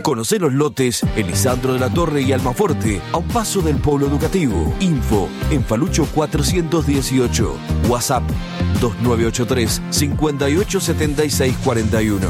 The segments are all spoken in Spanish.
Conocé los lotes Elisandro de la Torre y Almaforte, a un paso del polo educativo. Info en Falucho 418. WhatsApp 2983 587641.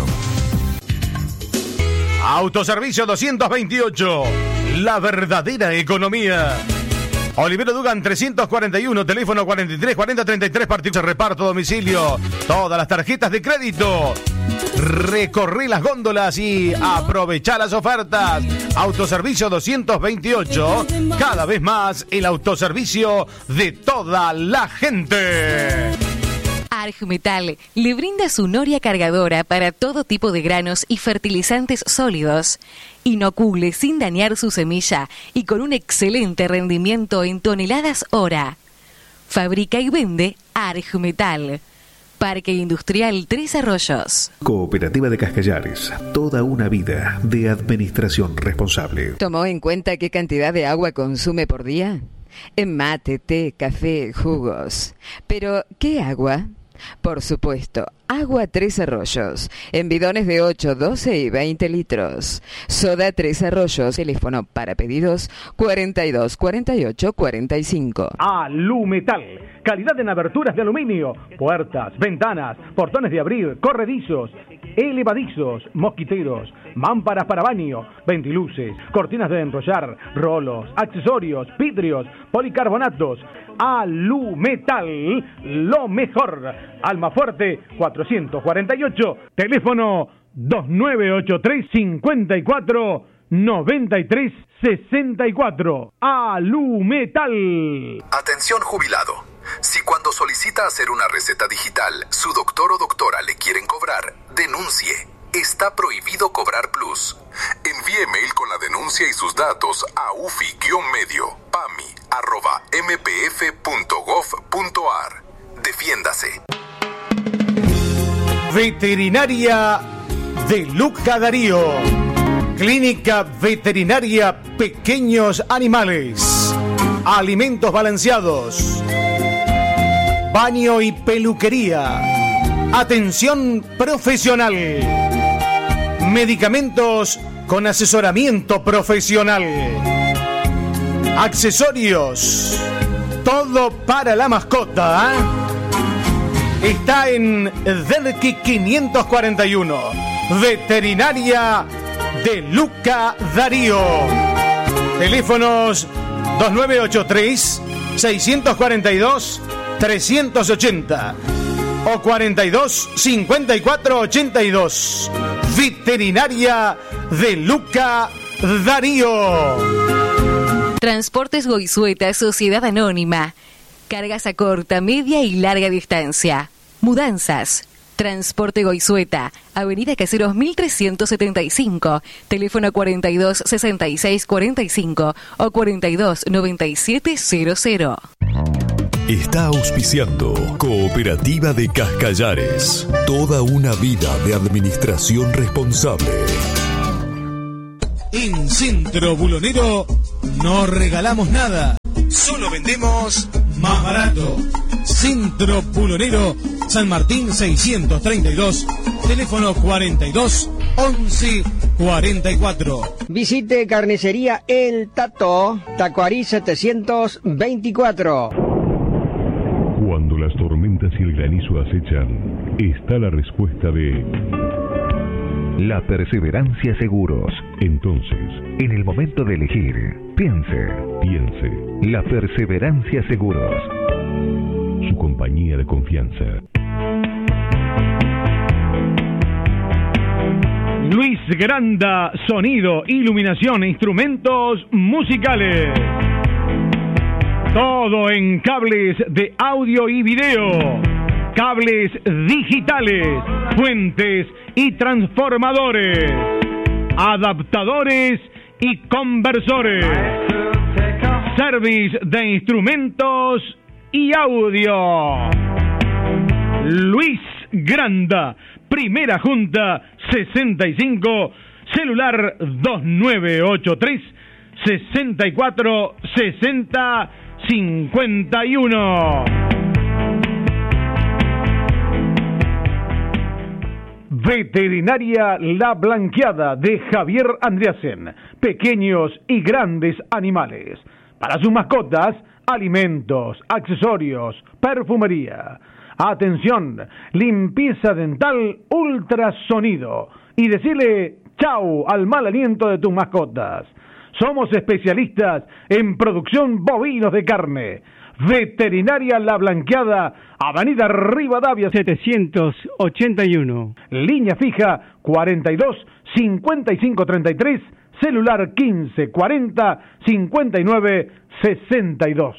Autoservicio 228. La verdadera economía. Olivero Dugan 341, teléfono 43 40 33, partido de reparto a domicilio. Todas las tarjetas de crédito. Recorrí las góndolas y aprovechá las ofertas. Autoservicio 228, cada vez más el autoservicio de toda la gente. Argmetal le brinda su noria cargadora para todo tipo de granos y fertilizantes sólidos. Inocule sin dañar su semilla y con un excelente rendimiento en toneladas hora. Fabrica y vende Argmetal. Parque Industrial Tres Arroyos. Cooperativa de Cascallares. Toda una vida de administración responsable. ¿Tomó en cuenta qué cantidad de agua consume por día? En mate, té, café, jugos. Pero, ¿qué agua? Por supuesto, agua Tres Arroyos, en bidones de 8, 12 y 20 litros. Soda Tres Arroyos, teléfono para pedidos 42 48 45. Alumetal, calidad en aberturas de aluminio, puertas, ventanas, portones de abrir, corredizos, elevadizos, mosquiteros, mámparas para baño, ventiluces, cortinas de enrollar, rolos, accesorios, vidrios, policarbonatos. Alumetal, lo mejor. Almafuerte 448, teléfono 2983 54 93 64. Alumetal. Atención jubilado. Si cuando solicita hacer una receta digital, su doctor o doctora le quieren cobrar, denuncie. Está prohibido cobrar plus. Envíe mail con la denuncia y sus datos a ufi-medio.mpf.gov.ar. Defiéndase. Veterinaria de Luca Darío. Clínica Veterinaria Pequeños Animales. Alimentos balanceados. Baño y peluquería. Atención profesional. Medicamentos con asesoramiento profesional. Accesorios. Todo para la mascota. Está en Derqui 541. Veterinaria de Luca Darío. Teléfonos 2983 642 380 o 42 54 82. Veterinaria de Luca Darío. Transportes Goizueta, Sociedad Anónima. Cargas a corta, media y larga distancia. Mudanzas. Transporte Goizueta, Avenida Caseros 1375, teléfono 42 66 45 o 42 97 00. Está auspiciando Cooperativa de Cascallares. Toda una vida de administración responsable. En Centro Bulonero no regalamos nada, solo vendemos más barato. Centro Bulonero, San Martín 632, teléfono 42 11 44. Visite Carnicería El Tato, Tacuarí 724. Cuando las tormentas y el granizo acechan, está la respuesta de La Perseverancia Seguros. Entonces, en el momento de elegir, piense. La Perseverancia Seguros. Su compañía de confianza. Luis Granda, sonido, iluminación e instrumentos musicales. Todo en cables de audio y video, cables digitales, fuentes y transformadores, adaptadores y conversores, service de instrumentos y audio. Luis Granda, Primera Junta 65, celular 2983 64 60 51. Veterinaria La Blanqueada de Javier Andreasen. Pequeños y grandes animales. Para sus mascotas, alimentos, accesorios, perfumería. Atención, limpieza dental, ultrasonido. Y decirle chau al mal aliento de tus mascotas. Somos especialistas en producción bovinos de carne. Veterinaria La Blanqueada, Avenida Rivadavia 781. Línea fija 42 55 33, celular 15 40 59 62.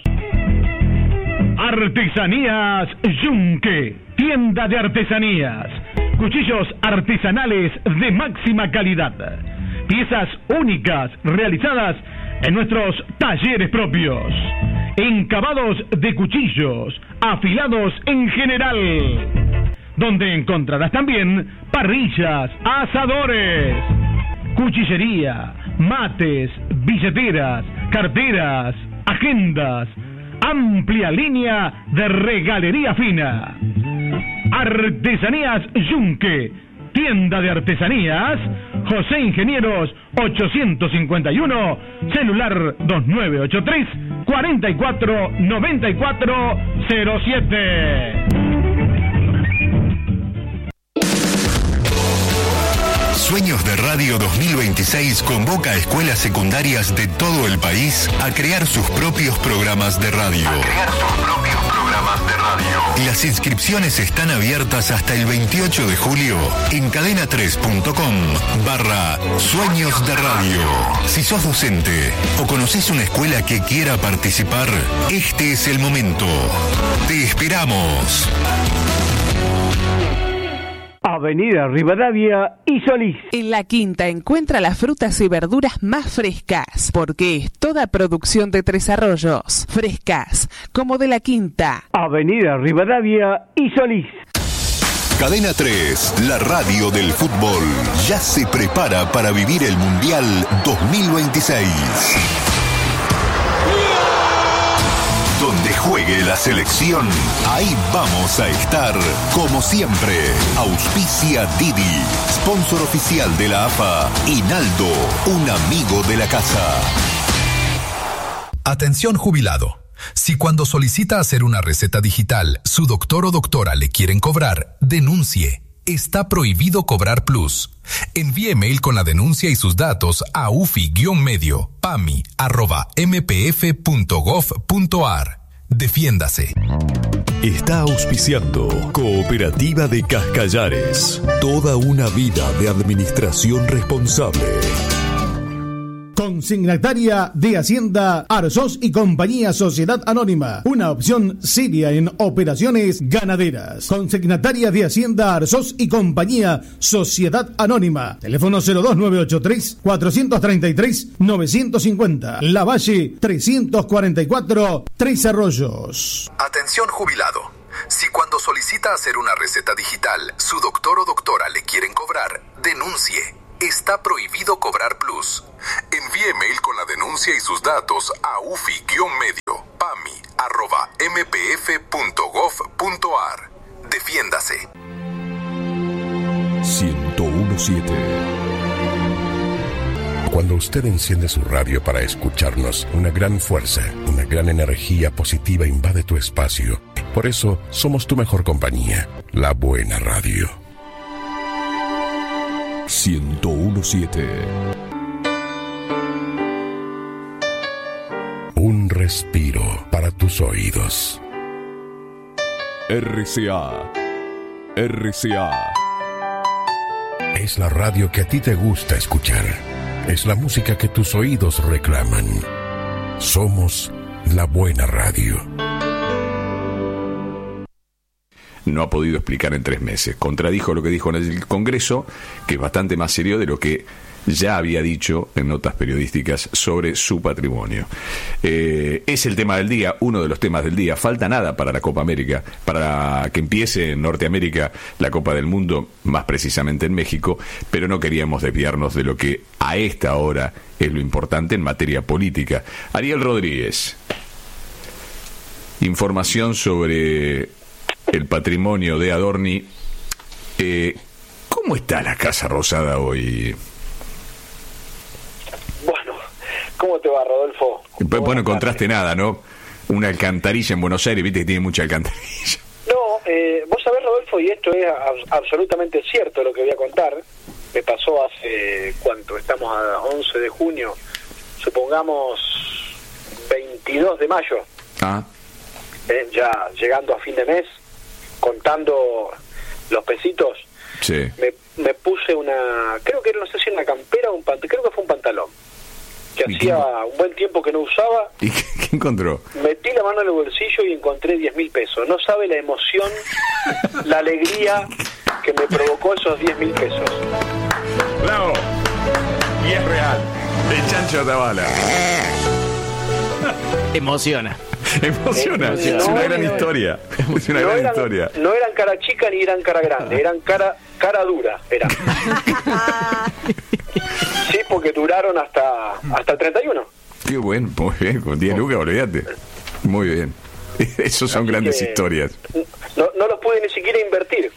Artesanías Yunque, tienda de artesanías. Cuchillos artesanales de máxima calidad. Piezas únicas realizadas en nuestros talleres propios. Encabados de cuchillos, afilados en general. Donde encontrarás también parrillas, asadores, cuchillería, mates, billeteras, carteras, agendas. Amplia línea de regalería fina. Artesanías Yunque, tienda de artesanías, José Ingenieros 851, celular 2983 44 94 07. Sueños de Radio 2026 convoca a escuelas secundarias de todo el país a crear sus propios programas de radio. Las inscripciones están abiertas hasta el 28 de julio en cadena3.com/Sueños de Radio. Si sos docente o conocés una escuela que quiera participar, este es el momento. Te esperamos. Avenida Rivadavia y Solís. En La Quinta encuentra las frutas y verduras más frescas, porque es toda producción de Tres Arroyos. Frescas, como de La Quinta. Avenida Rivadavia y Solís. Cadena 3, la radio del fútbol, ya se prepara para vivir el Mundial 2026. Donde juegue la selección, ahí vamos a estar, como siempre. Auspicia Didi, sponsor oficial de la AFA, y Naldo, un amigo de la casa. Atención jubilado. Si cuando solicita hacer una receta digital, su doctor o doctora le quieren cobrar, denuncie. Está prohibido cobrar plus. Envíe mail con la denuncia y sus datos a ufi-medio@mpf.gov.ar. Defiéndase. Está auspiciando Cooperativa de Cascallares. Toda una vida de administración responsable. Consignataria de Hacienda Arzós y Compañía Sociedad Anónima, una opción seria en operaciones ganaderas. Consignataria de Hacienda Arzós y Compañía Sociedad Anónima, teléfono 02983 433 950, La Valle 344, Tres Arroyos. Atención jubilado. Si cuando solicita hacer una receta digital, su doctor o doctora le quieren cobrar, denuncie. Está prohibido cobrar plus. Envíe mail con la denuncia y sus datos a ufi-medio@mpf.gov.ar. Defiéndase. 1017. Cuando usted enciende su radio para escucharnos, una gran fuerza, una gran energía positiva invade tu espacio. Por eso, somos tu mejor compañía, la buena radio. 1017. Un respiro para tus oídos. RCA. RCA. Es la radio que a ti te gusta escuchar. Es la música que tus oídos reclaman. Somos la buena radio. No ha podido explicar en 3 meses. Contradijo lo que dijo en el Congreso, que es bastante más serio de lo que ya había dicho en notas periodísticas sobre su patrimonio. Es el tema del día, uno de los temas del día. Falta nada para la Copa América, para que empiece en Norteamérica la Copa del Mundo, más precisamente en México, pero no queríamos desviarnos de lo que a esta hora es lo importante en materia política. Ariel Rodríguez, información sobre el patrimonio de Adorni. ¿Cómo está la Casa Rosada hoy? Bueno, ¿cómo te va, Rodolfo? Bueno, no encontraste nada, ¿no? Una alcantarilla en Buenos Aires, viste que tiene mucha alcantarilla. No, vos sabés, Rodolfo, y esto es absolutamente cierto lo que voy a contar. Me pasó hace, ¿cuánto? Estamos a 11 de junio, supongamos 22 de mayo. Ya llegando a fin de mes, contando los pesitos, sí. me puse creo que no sé si una campera o un pantalón, creo que fue un pantalón, que hacía un buen tiempo que no usaba. ¿Y qué encontró? Metí la mano en el bolsillo y encontré 10.000 pesos. No sabe la emoción, la alegría que me provocó esos 10.000 pesos. ¡Bravo! Y es real. El Chancho Tabala. Emociona. Es una gran historia. Es una gran historia. No eran cara chica ni eran cara grande, eran cara dura. Eran. Sí, porque duraron hasta el 31. Qué bueno, muy bien, con 10 lucas, olvídate. Muy bien. Esos son grandes historias. No los pude ni siquiera invertir.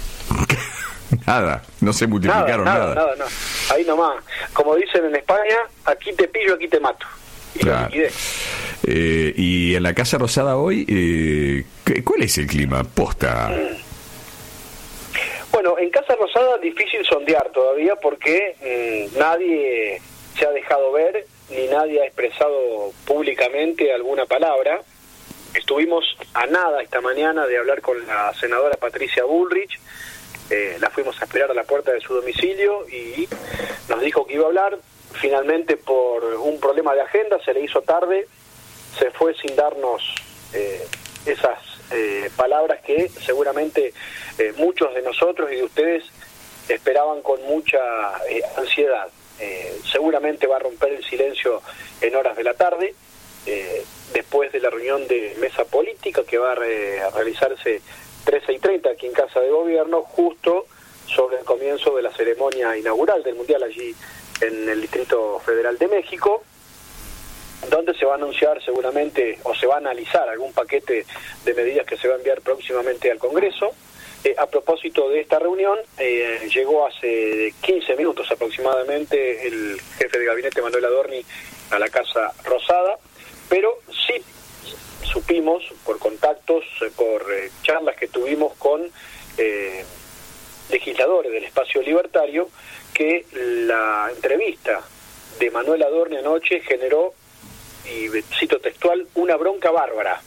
Nada, no se multiplicaron nada. Ahí nomás. Como dicen en España, aquí te pillo, aquí te mato. Y claro. Y en la Casa Rosada hoy, ¿cuál es el clima? Posta. Bueno, en Casa Rosada difícil sondear todavía porque nadie se ha dejado ver ni nadie ha expresado públicamente alguna palabra. Estuvimos a nada esta mañana de hablar con la senadora Patricia Bullrich. La fuimos a esperar a la puerta de su domicilio y nos dijo que iba a hablar. Finalmente, por un problema de agenda, se le hizo tarde, se fue sin darnos esas palabras que seguramente muchos de nosotros y de ustedes esperaban con mucha ansiedad. Seguramente va a romper el silencio en horas de la tarde, después de la reunión de mesa política que va a realizarse 13:30 aquí en Casa de Gobierno, justo sobre el comienzo de la ceremonia inaugural del Mundial allí en el Distrito Federal de México, donde se va a anunciar seguramente o se va a analizar algún paquete de medidas que se va a enviar próximamente al Congreso. A propósito de esta reunión, llegó hace 15 minutos aproximadamente el jefe de gabinete Manuel Adorni a la Casa Rosada, pero sí supimos por contactos, por charlas que tuvimos con legisladores del espacio libertario, que la entrevista de Manuel Adorni anoche generó, y cito textual, una bronca bárbara,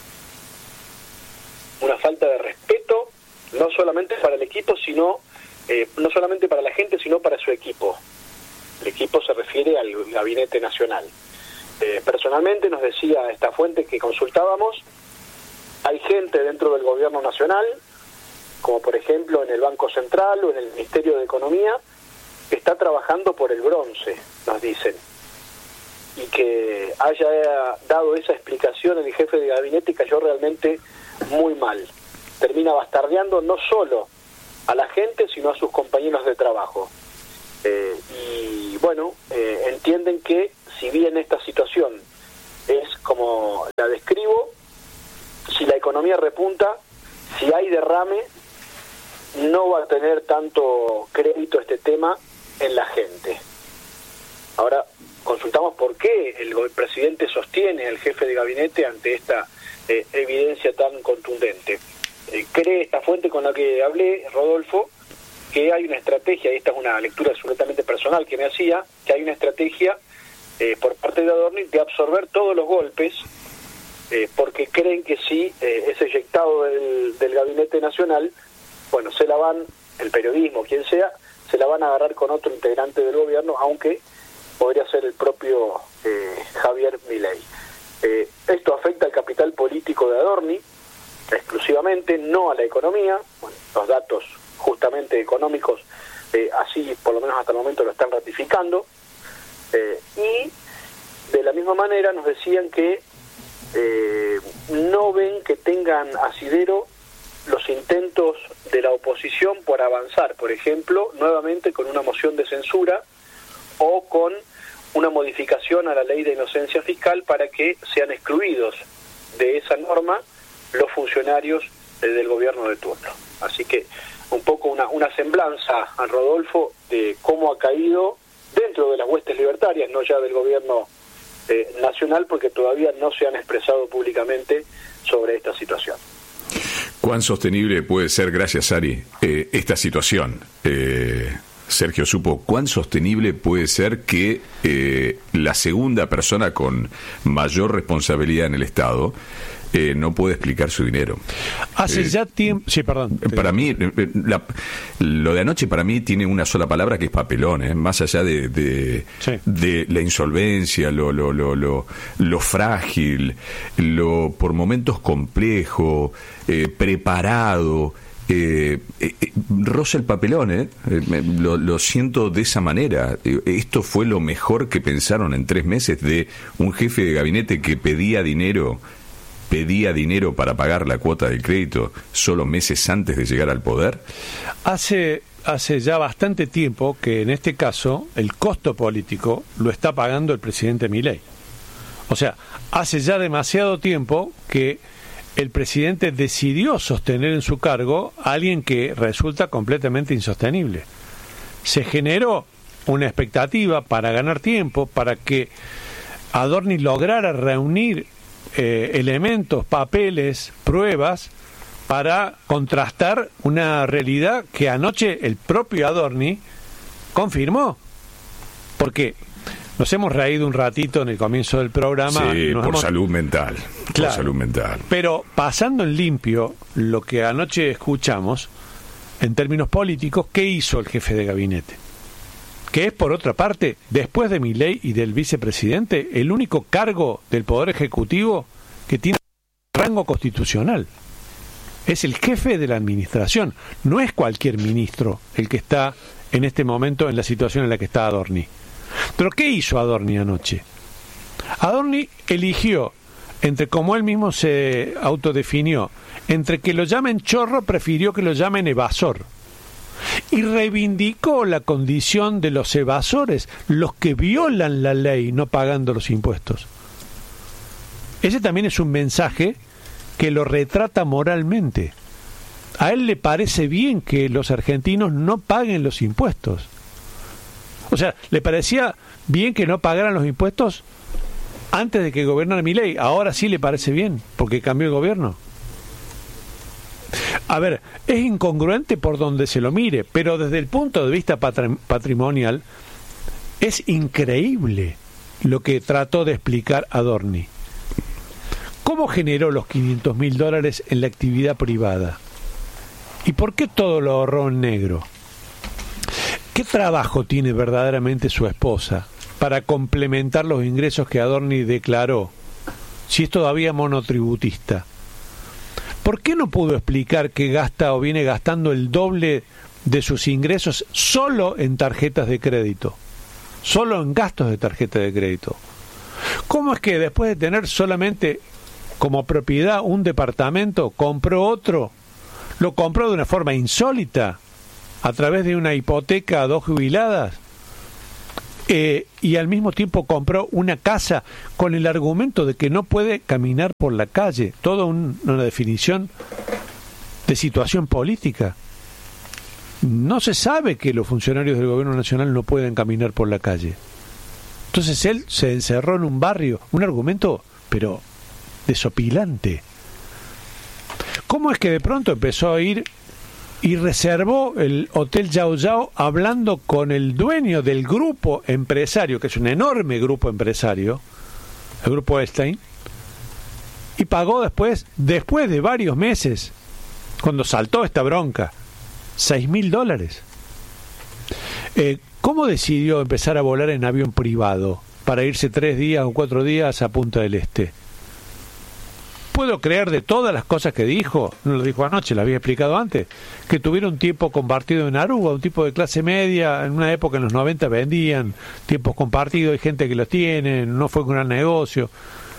una falta de respeto, no solamente para el equipo, sino no solamente para la gente, sino para su equipo. El equipo se refiere al Gabinete Nacional. Personalmente nos decía esta fuente que consultábamos, hay gente dentro del Gobierno Nacional, como por ejemplo en el Banco Central o en el Ministerio de Economía, que está trabajando por el bronce, nos dicen. Y que haya dado esa explicación el jefe de gabinete cayó realmente muy mal. Termina bastardeando no solo a la gente, sino a sus compañeros de trabajo. Y bueno, entienden que si bien esta situación es como la describo, si la economía repunta, si hay derrame, no va a tener tanto crédito este tema en la gente. Ahora consultamos por qué el presidente sostiene al jefe de gabinete ante esta evidencia tan contundente. Cree esta fuente con la que hablé, Rodolfo, que hay una estrategia, y esta es una lectura absolutamente personal que me hacía, que hay una estrategia por parte de Adorni de absorber todos los golpes, porque creen que si es eyectado del Gabinete Nacional, bueno, se la van, el periodismo, quien sea, se la van a agarrar con otro integrante del gobierno, aunque podría ser el propio Javier Milei. Esto afecta al capital político de Adorni exclusivamente, no a la economía. Bueno, los datos justamente económicos así por lo menos hasta el momento lo están ratificando, y de la misma manera nos decían que no ven que tengan asidero los intentos de la oposición por avanzar, por ejemplo, nuevamente con una moción de censura o con una modificación a la ley de inocencia fiscal para que sean excluidos de esa norma los funcionarios del gobierno de turno. Así que un poco una semblanza a Rodolfo de cómo ha caído dentro de las huestes libertarias, no ya del gobierno nacional, porque todavía no se han expresado públicamente sobre esta situación. ¿Cuán sostenible puede ser, gracias Ari, esta situación? Sergio Supo, ¿cuán sostenible puede ser que la segunda persona con mayor responsabilidad en el Estado no puede explicar su dinero? Hace ya tiempo... Sí, perdón. Para mí, lo de anoche para mí tiene una sola palabra, que es papelón, más allá de la insolvencia, lo frágil, lo por momentos complejo, preparado... roza el papelón, lo siento de esa manera. Esto fue lo mejor que pensaron en 3 meses de un jefe de gabinete que pedía dinero para pagar la cuota del crédito solo meses antes de llegar al poder. Hace ya bastante tiempo que en este caso el costo político lo está pagando el presidente Milei. O sea, hace ya demasiado tiempo que el presidente decidió sostener en su cargo a alguien que resulta completamente insostenible. Se generó una expectativa para ganar tiempo, para que Adorni lograra reunir elementos, papeles, pruebas, para contrastar una realidad que anoche el propio Adorni confirmó. Porque nos hemos reído un ratito en el comienzo del programa. Sí, salud mental. Claro, por salud mental. Pero pasando en limpio lo que anoche escuchamos, en términos políticos, ¿qué hizo el jefe de gabinete? Que es, por otra parte, después de Milei y del vicepresidente, el único cargo del Poder Ejecutivo que tiene rango constitucional. Es el jefe de la administración. No es cualquier ministro el que está en este momento en la situación en la que está Adorni. Pero ¿qué hizo Adorni anoche? Adorni eligió, entre como él mismo se autodefinió, entre que lo llamen chorro, prefirió que lo llamen evasor. Y reivindicó la condición de los evasores, los que violan la ley no pagando los impuestos. Ese también es un mensaje que lo retrata moralmente. A él le parece bien que los argentinos no paguen los impuestos. O sea, le parecía bien que no pagaran los impuestos antes de que gobernara Milei. Ahora sí le parece bien, porque cambió el gobierno. A ver, es incongruente por donde se lo mire, pero desde el punto de vista patrimonial es increíble lo que trató de explicar Adorni. ¿Cómo generó los $500.000 en la actividad privada? ¿Y por qué todo lo ahorró en negro? ¿Qué trabajo tiene verdaderamente su esposa para complementar los ingresos que Adorni declaró, si es todavía monotributista? ¿Por qué no pudo explicar que gasta o viene gastando el doble de sus ingresos solo en tarjetas de crédito? Solo en gastos de tarjeta de crédito. ¿Cómo es que después de tener solamente como propiedad un departamento, compró otro? Lo compró de una forma insólita, a través de una hipoteca a 2 jubiladas, y al mismo tiempo compró una casa con el argumento de que no puede caminar por la calle. Toda una definición de situación política. No se sabe que los funcionarios del gobierno nacional no pueden caminar por la calle. Entonces él se encerró en un barrio, un argumento, pero desopilante. ¿Cómo es que de pronto empezó a ir y reservó el Hotel Yao Yao hablando con el dueño del grupo empresario, que es un enorme grupo empresario, el grupo Epstein, y pagó después de varios meses, cuando saltó esta bronca, $6.000? ¿Cómo decidió empezar a volar en avión privado para irse 3 días o 4 días a Punta del Este? Puedo creer de todas las cosas que dijo, no lo dijo anoche, lo había explicado antes, que tuviera un tiempo compartido en Aruba, un tipo de clase media, en una época en los 90 vendían tiempos compartidos, hay gente que los tiene, no fue un gran negocio.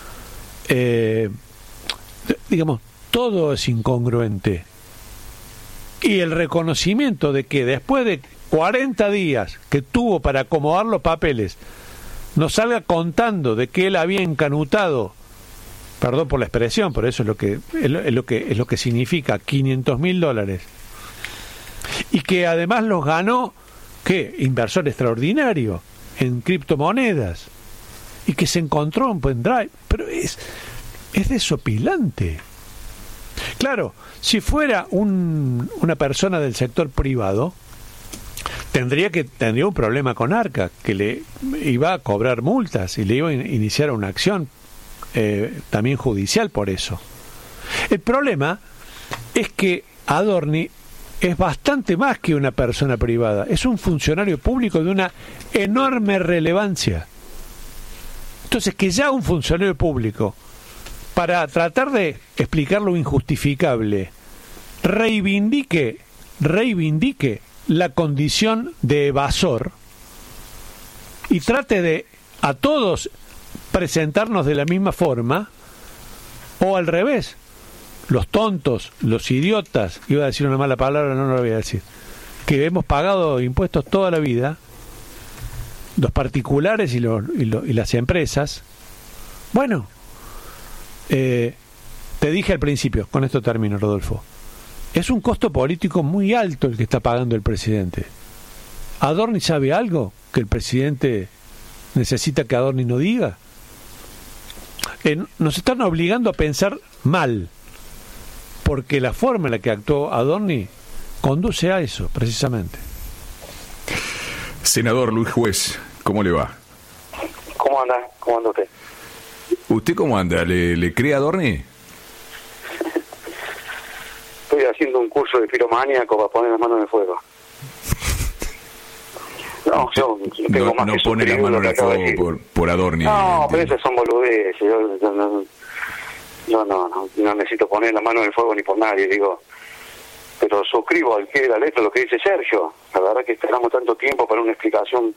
Digamos, todo es incongruente. Y el reconocimiento de que después de 40 días que tuvo para acomodar los papeles, nos salga contando de que él había encanutado, perdón por la expresión, pero eso es lo que significa $500.000, y que además los ganó, ¿qué? Inversor extraordinario en criptomonedas, y que se encontró un pendrive, pero es desopilante. Claro, si fuera una persona del sector privado, tendría un problema con Arca, que le iba a cobrar multas y le iba a iniciar una acción también judicial por eso. El problema es que Adorni es bastante más que una persona privada, es un funcionario público de una enorme relevancia. Entonces, que ya un funcionario público, para tratar de explicar lo injustificable, reivindique la condición de evasor y trate de a todos presentarnos de la misma forma, o al revés, los tontos, los idiotas, iba a decir una mala palabra, no lo voy a decir, que hemos pagado impuestos toda la vida, los particulares y las empresas. Bueno, te dije al principio, con esto termino, Rodolfo, es un costo político muy alto el que está pagando el presidente. ¿Adorni sabe algo que el presidente necesita que Adorni no diga? Nos están obligando a pensar mal, porque la forma en la que actuó Adorni conduce a eso, precisamente. Senador Luis Juez, ¿cómo le va? ¿Cómo anda? ¿Cómo anda usted? ¿Usted cómo anda? ¿Le cree a Adorni? Estoy haciendo un curso de piromaníaco para poner las manos en el fuego. No, yo tengo más no que pone la mano en el fuego por Adorni. No, pero esas son boludeces. Yo no necesito poner la mano en el fuego ni por nadie, digo. Pero suscribo al pie de la letra lo que dice Sergio. La verdad que esperamos tanto tiempo para una explicación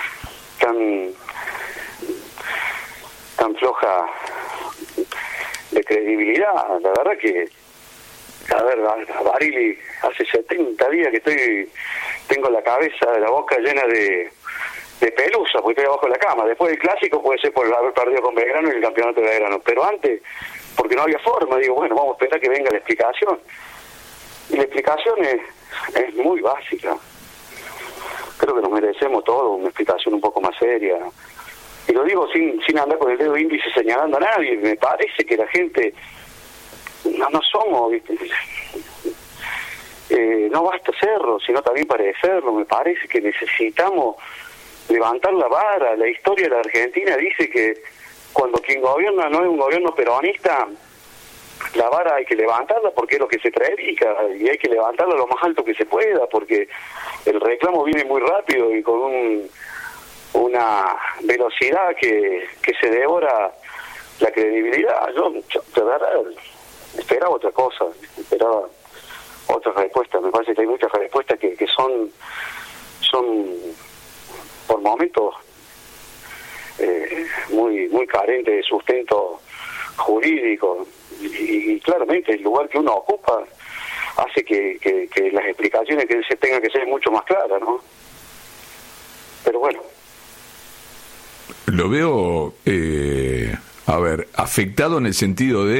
tan floja de credibilidad. La verdad que, a ver, a Barili hace 70 días que tengo la cabeza, la boca llena de pelusa, porque estoy abajo de la cama. Después del clásico puede ser por haber perdido con Belgrano y el campeonato de Belgrano, pero antes, porque no había forma, digo, bueno, vamos a esperar que venga la explicación. Y la explicación es muy básica. Creo que nos merecemos todo una explicación un poco más seria. Y lo digo sin andar con el dedo índice señalando a nadie. Me parece que la gente no somos, ¿viste? No basta serlo, sino también parecerlo. Me parece que necesitamos levantar la vara. La historia de la Argentina dice que cuando quien gobierna no es un gobierno peronista, la vara hay que levantarla porque es lo que se predica, y hay que levantarla lo más alto que se pueda, porque el reclamo viene muy rápido y con una velocidad que se devora la credibilidad. Yo de verdad esperaba otra cosa, esperaba otras respuestas. Me parece que hay muchas respuestas que son por momentos muy carentes de sustento jurídico, y claramente el lugar que uno ocupa hace que las explicaciones que se tengan que ser mucho más claras, ¿no? Pero bueno, lo veo afectado en el sentido de